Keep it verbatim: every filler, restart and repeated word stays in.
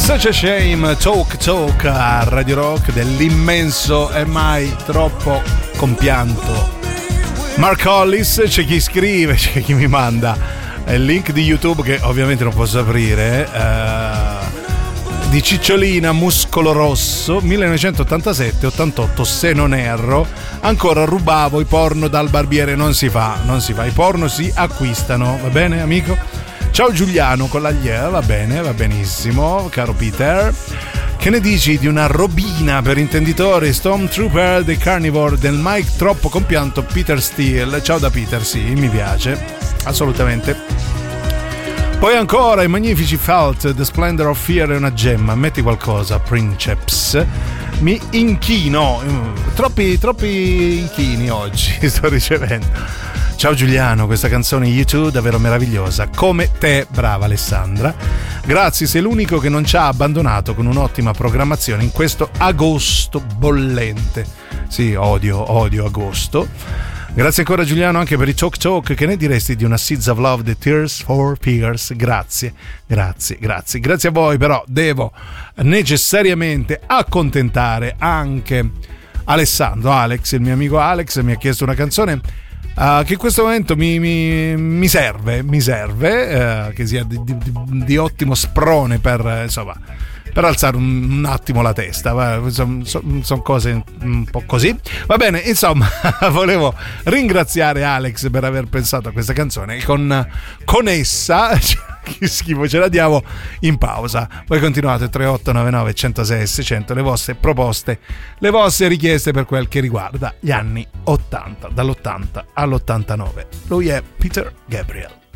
Such a Shame, Talk Talk a Radio Rock dell'immenso e mai troppo compianto Mark Hollis. C'è chi scrive, c'è chi mi manda il link di YouTube che ovviamente non posso aprire, uh, di Cicciolina Muscolo Rosso millenovecentottantasette ottantotto, se non erro. Ancora rubavo i porno dal barbiere. Non si fa, non si fa, i porno si acquistano, va bene amico? Ciao Giuliano con la glie, va bene, va benissimo, caro Peter. Che ne dici di una robina per intenditori, Stormtrooper The Carnivore del Mike troppo compianto Peter Steele? Ciao da Peter, sì, mi piace, assolutamente. Poi ancora i magnifici Felt, The Splendor of Fear è una gemma, metti qualcosa, Princeps. Mi inchino, troppi, troppi inchini oggi sto ricevendo. Ciao Giuliano, questa canzone U due davvero meravigliosa, come te, brava Alessandra. Grazie, sei l'unico che non ci ha abbandonato con un'ottima programmazione in questo agosto bollente. Sì, odio, odio agosto. Grazie ancora Giuliano anche per i Talk Talk. Che ne diresti di una Seeds of Love, The Tears for Fears? Grazie, grazie, grazie. Grazie a voi, però devo necessariamente accontentare anche Alessandro. Alex, il mio amico Alex, mi ha chiesto una canzone Uh, che in questo momento mi, mi, mi serve, mi serve, uh, che sia di, di, di ottimo sprone per, uh, insomma, per alzare un, un attimo la testa. Sono son, son cose un po' così. Va bene, insomma, volevo ringraziare Alex per aver pensato a questa canzone. Con, con essa, che schifo, ce la diamo in pausa. Voi continuate tre otto nove nove uno zero sei seicento, le vostre proposte, le vostre richieste per quel che riguarda gli anni ottanta, dall'ottanta all'ottantanove. Lui è Peter Gabriel.